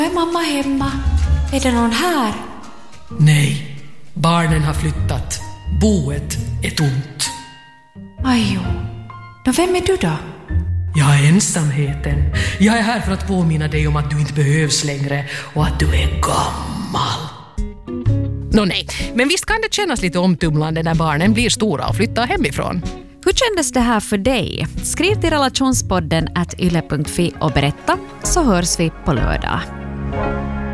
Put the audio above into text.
Är mamma hemma? Är det någon här? Nej, barnen har flyttat. Boet är tomt. Aj jo. Då vem är du då? Jag är ensamheten. Jag är här för att påminna dig om att du inte behövs längre och att du är gammal. Nej, men visst kan det kännas lite omtumlande när barnen blir stora och flyttar hemifrån. Hur kändes det här för dig? Skriv till relationspodden @yle.fi och berätta, så hörs vi på lördag.